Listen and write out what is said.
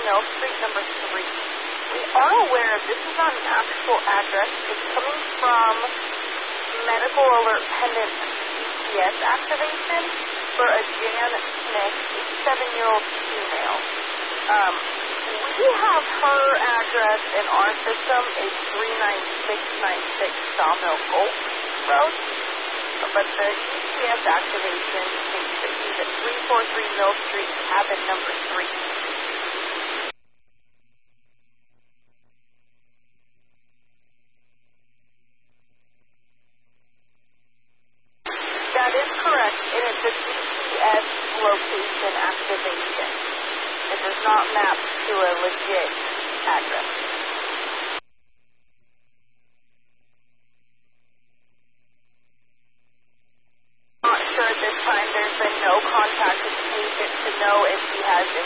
Mill Street, number 3. We are aware this is not an actual address. It's coming from Medical Alert Pendant GPS activation for a Jan Smith, a 7-year-old female. We have her address in our system is 39696 Sawmill Gulch Road, but the GPS activation states that he's at 343 Mill Street, cabin number 3. That is correct, and it's a GPS location activation. It does not map to a legit address. Not sure at this time. There's been no contact with the patient to know if he has